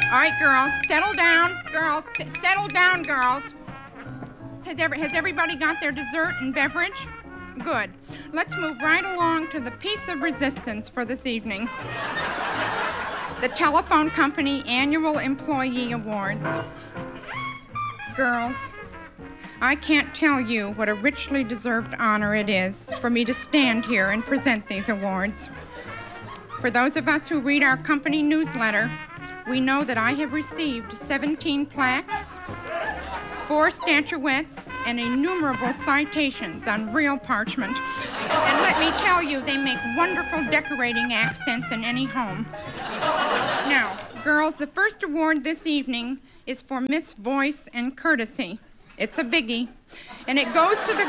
All right, girls, settle down. Girls, settle down, girls. Has everybody got their dessert and beverage? Good. Let's move right along to the piece of resistance for this evening. The Telephone Company Annual Employee Awards. Girls, I can't tell you what a richly deserved honor it is for me to stand here and present these awards. For those of us who read our company newsletter, we know that I have received 17 plaques, 4 statuettes, and innumerable citations on real parchment. And let me tell you, they make wonderful decorating accents in any home. Now, girls, the first award this evening is for Miss Voice and Courtesy. It's a biggie. And it goes to the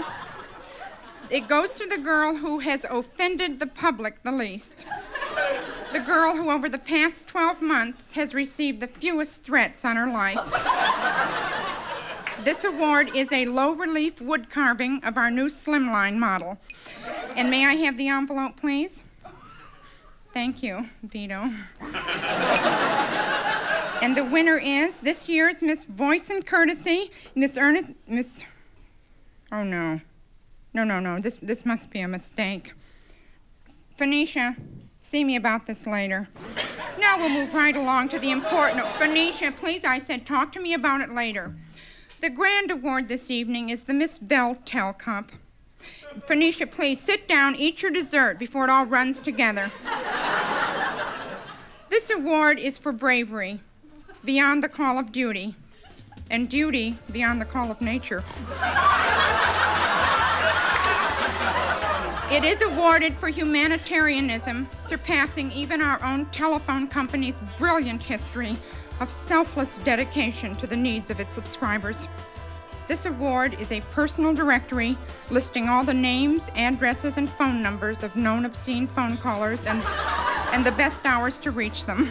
girl who has offended the public the least. The girl who over the past 12 months has received the fewest threats on her life. This award is a low-relief wood carving of our new Slimline model. And may I have the envelope, please? Thank you, Vito. And the winner is this year's Miss Voice and Courtesy, Oh, no. No. This must be a mistake. Phoenicia, see me about this later. Now we'll move right along to the important... Phoenicia, please, I said talk to me about it later. The grand award this evening is the Miss Bell Tel Cup. Phoenicia, please, sit down, eat your dessert before it all runs together. This award is for bravery, beyond the call of duty, and duty beyond the call of nature. It is awarded for humanitarianism, surpassing even our own telephone company's brilliant history of selfless dedication to the needs of its subscribers. This award is a personal directory listing all the names, addresses, and phone numbers of known obscene phone callers and the best hours to reach them.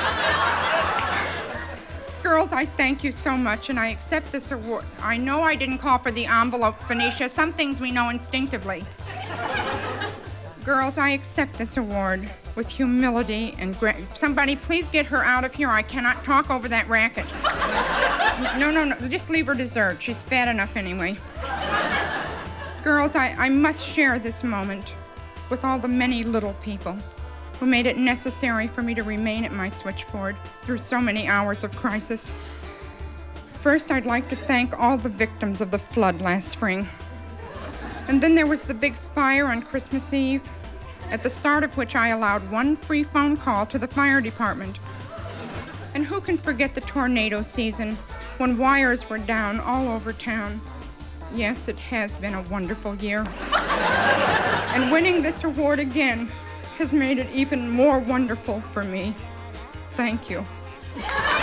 Girls, I thank you so much, and I accept this award. I know I didn't call for the envelope, Phoenicia. Some things we know instinctively. Girls, I accept this award with humility and somebody please get her out of here. I cannot talk over that racket. No, just leave her dessert. She's fat enough anyway. Girls, I must share this moment with all the many little people who made it necessary for me to remain at my switchboard through so many hours of crisis. First, I'd like to thank all the victims of the flood last spring. And then there was the big fire on Christmas Eve, at the start of which I allowed one free phone call to the fire department. And who can forget the tornado season when wires were down all over town? Yes, it has been a wonderful year. And winning this award again has made it even more wonderful for me. Thank you.